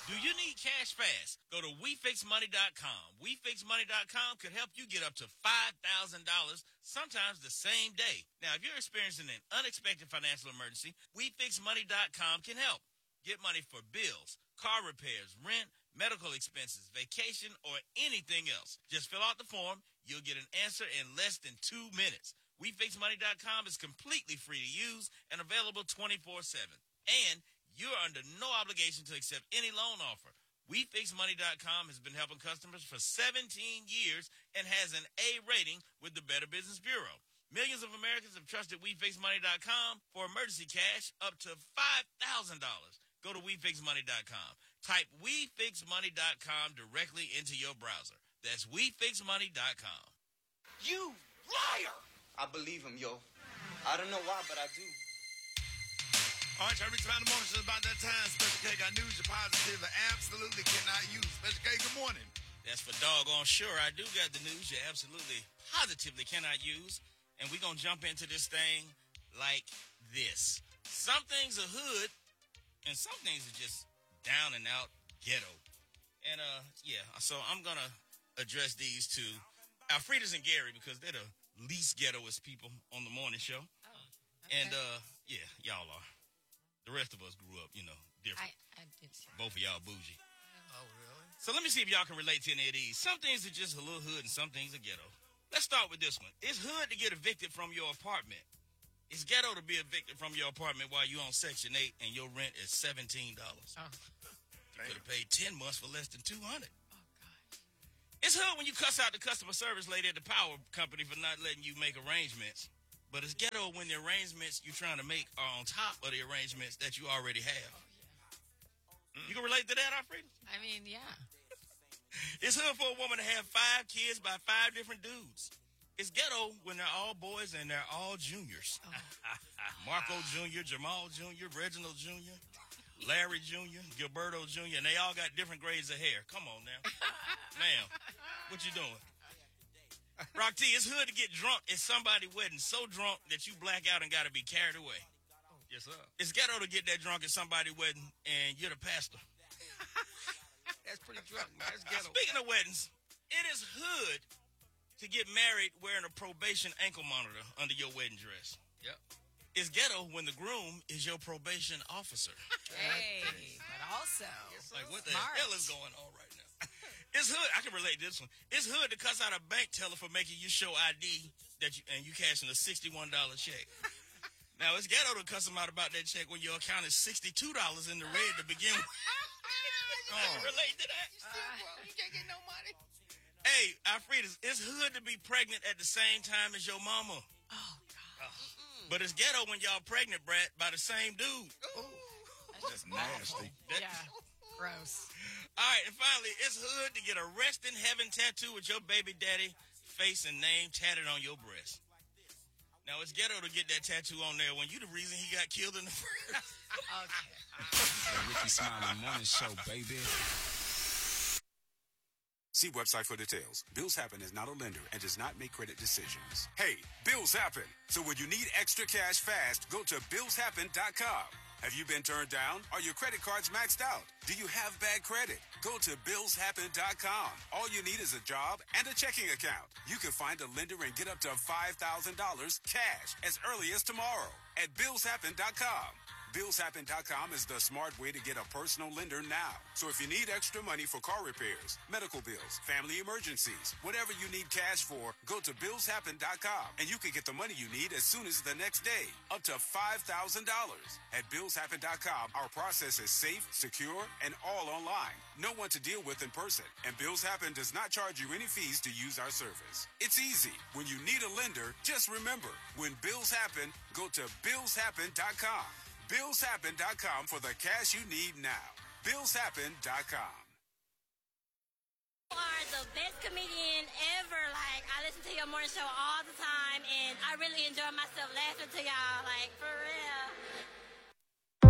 Do you need cash fast? Go to WeFixMoney.com. WeFixMoney.com could help you get up to $5,000, sometimes the same day. Now, if you're experiencing an unexpected financial emergency, WeFixMoney.com can help. Get money for bills, car repairs, rent, medical expenses, vacation, or anything else. Just fill out the form. You'll get an answer in less than 2 minutes. WeFixMoney.com is completely free to use and available 24/7. And you're under no obligation to accept any loan offer. WeFixMoney.com has been helping customers for 17 years and has an A rating with the Better Business Bureau. Millions of Americans have trusted WeFixMoney.com for emergency cash up to $5,000. Go to WeFixMoney.com. Type WeFixMoney.com directly into your browser. That's WeFixMoney.com. You liar! I believe him, yo. I don't know why, but I do. All right, every time the morning show is about that time. Special K got news you're positive and absolutely cannot use. Special K, good morning. That's for doggone sure. I do got the news you absolutely, positively cannot use. And we're going to jump into this thing like this. Some things are hood, and some things are just down and out ghetto. And, so I'm going to address these to Alfredas and Gary because they're the least ghettoest people on the morning show. Oh, okay. And, y'all are. The rest of us grew up, different. I did too. Both of y'all bougie. Oh, really? So let me see if y'all can relate to any of these. Some things are just a little hood and some things are ghetto. Let's start with this one. It's hood to get evicted from your apartment. It's ghetto to be evicted from your apartment while you're on Section 8 and your rent is $17. Oh. You could have paid 10 months for less than $200. Oh, gosh. It's hood when you cuss out the customer service lady at the power company for not letting you make arrangements. But it's ghetto when the arrangements you're trying to make are on top of the arrangements that you already have. Oh, yeah. You can relate to that, Alfreda? I mean, yeah. It's hood for a woman to have 5 kids by 5 different dudes. It's ghetto when they're all boys and they're all juniors. Oh. Marco Jr., Jamal Jr., Reginald Jr., Larry Jr., Gilberto Jr., and they all got different grades of hair. Come on now. Ma'am, what you doing? Rock T, it's hood to get drunk at somebody's wedding, so drunk that you black out and got to be carried away. Yes, sir. It's ghetto to get that drunk at somebody's wedding and you're the pastor. That's pretty drunk, man. That's ghetto. Speaking of weddings, it is hood to get married wearing a probation ankle monitor under your wedding dress. Yep. It's ghetto when the groom is your probation officer. Hey, but also. Like, what the Smart. hell is going on right now? It's hood. I can relate to this one. It's hood to cuss out a bank teller for making you show ID and you cashing a $61 check. Now, it's ghetto to cuss them out about that check when your account is $62 in the red to begin with. I can relate to that. You can't get no money. Hey, Alfreda, it's hood to be pregnant at the same time as your mama. Oh, God. But it's ghetto when y'all pregnant, Brad, by the same dude. That's nasty. Yeah. Gross. All right, and finally, it's hood to get a Rest in Heaven tattoo with your baby daddy face and name tatted on your breast. Now, it's ghetto to get that tattoo on there when you the reason he got killed in the first. Okay. The Ricky Smiley Morning Show, baby. See website for details. Bills Happen is not a lender and does not make credit decisions. Hey, Bills Happen. So when you need extra cash fast, go to BillsHappen.com. Have you been turned down? Are your credit cards maxed out? Do you have bad credit? Go to BillsHappen.com. All you need is a job and a checking account. You can find a lender and get up to $5,000 cash as early as tomorrow at BillsHappen.com. BillsHappen.com is the smart way to get a personal lender now. So if you need extra money for car repairs, medical bills, family emergencies, whatever you need cash for, go to BillsHappen.com and you can get the money you need as soon as the next day, up to $5,000. At BillsHappen.com, our process is safe, secure, and all online. No one to deal with in person, and Bills Happen does not charge you any fees to use our service. It's easy. When you need a lender, just remember, when bills happen, go to BillsHappen.com. BillsHappen.com for the cash you need now. BillsHappen.com. You are the best comedian ever. Like, I listen to your morning show all the time, and I really enjoy myself laughing to y'all. Like, for real.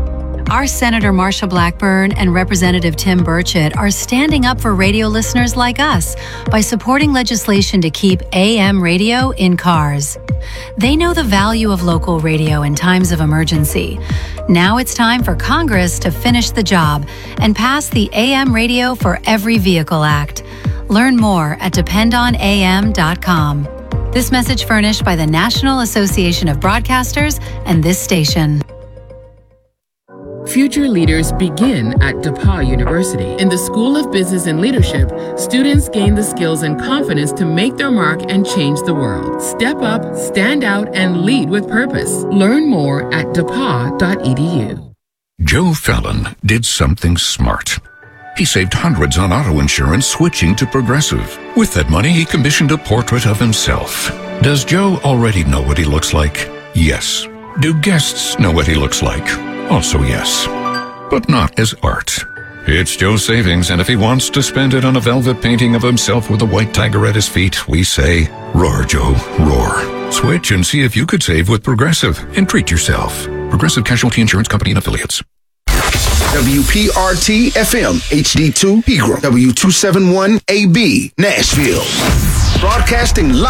Our Senator Marsha Blackburn and Representative Tim Burchett are standing up for radio listeners like us by supporting legislation to keep AM radio in cars. They know the value of local radio in times of emergency. Now it's time for Congress to finish the job and pass the AM Radio for Every Vehicle Act. Learn more at dependonam.com. This message furnished by the National Association of Broadcasters and this station. Future leaders begin at DePauw University. In the School of Business and Leadership, students gain the skills and confidence to make their mark and change the world. Step up, stand out, and lead with purpose. Learn more at depaw.edu. Joe Fallon did something smart. He saved hundreds on auto insurance switching to Progressive. With that money, he commissioned a portrait of himself. Does Joe already know what he looks like? Yes. Do guests know what he looks like? Also yes. But not as art. It's Joe's savings, and if he wants to spend it on a velvet painting of himself with a white tiger at his feet, we say, roar, Joe, roar. Switch and see if you could save with Progressive and treat yourself. Progressive Casualty Insurance Company and Affiliates. WPRT FM HD2 Pegram, W271AB Nashville. Broadcasting live.